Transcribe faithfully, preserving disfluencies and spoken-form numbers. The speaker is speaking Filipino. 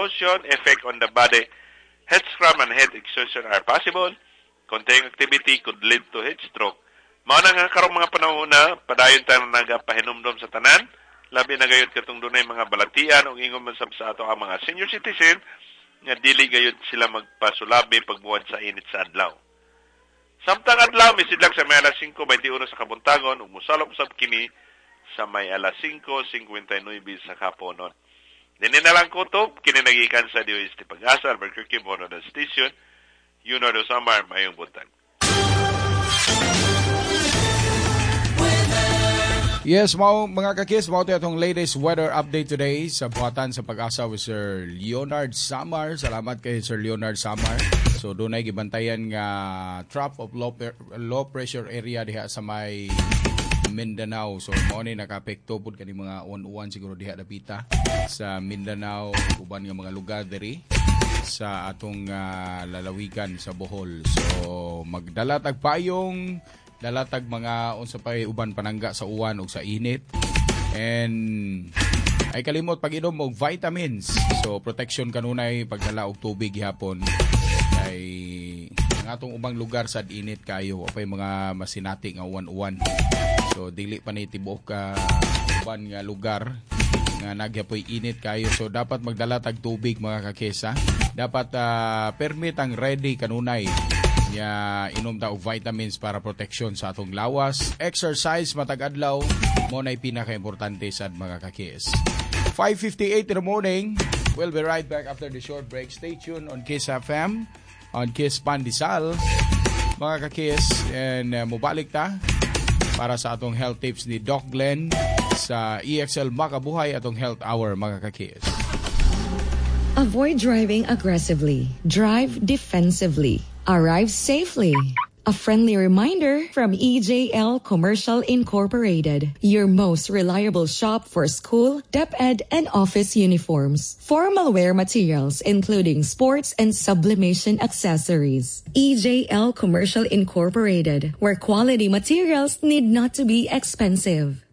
exhaustion, effect on the body, head scrum and head exhaustion are possible. Konting activity could lead to heat stroke. Mao na nga karong mga panahon na padayon tayo nagapahinumdom sa tanan, labi na gayud katong dunay mga balatian o ingon man sab sa ato ang mga senior citizen nga dili gayud sila magpasulabi pagbuhat sa init sa adlaw. Samtang adlaw misidlag sa may alas singko baytiuno sa kabuntagon ug mosalop usab kini sa may alas singko singkwenta y nueve sa kaponon. Dini na lang kutob kini nagikan sa D O S T Pag-asa Albuquerque Monorail Station, Leonardo Samar, mayong buntag. Yes, mau mga kakis, mau tayo itong latest weather update today sa buhatan sa Pag-asa with Sir Leonard Samar. Salamat kay Sir Leonard Samar. So doon ay gibantayan nga trough of low, low pressure area diha sa may Mindanao. So mao ni nakapekto pud kani mga uwan-uwan siguro diha dapita sa Mindanao, uban nga mga lugar diri sa atong uh, lalawigan sa Bohol. So magdala tag payong, dalatag mga unsa pay uban panangga sa uwan ug sa init. And ay kalimot pag-inom og vitamins. So protection kanunay pagdala og tubig gihapon. Ay ang atong ubang lugar sad init kayo, apay mga masinati nga uwan-uwan. So dili pa ni tibuok ka uban nga lugar nga nagyapoy init kayo. So dapat magdala tag tubig mga kakesa. Dapat uh, permit ang ready kanunay ya inom ta og vitamins para protection sa atong lawas. Exercise matag adlaw mo na pinaka-importante sad mga kakis. five fifty-eight in the morning. We'll be right back after the short break. Stay tuned on Kiss F M, on Kiss Pandesal mga kakis. And uh, mubalik ta para sa atong health tips ni Doc Glenn sa E X L Makabuhay atong Health Hour mga kakis. Avoid driving aggressively. Drive defensively. Arrive safely. A friendly reminder from E J L Commercial Incorporated, your most reliable shop for school, DepEd, and office uniforms. Formal wear materials, including sports and sublimation accessories. E J L Commercial Incorporated, where quality materials need not to be expensive.